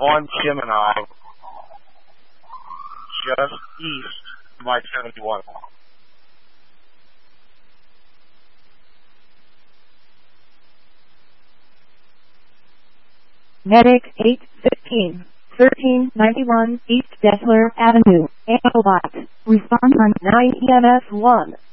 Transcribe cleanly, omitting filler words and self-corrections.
on Gemini, just east of my 71. Medic 815, 1391 East Dessler Avenue, Applebot. Respond on 9 EMS 1.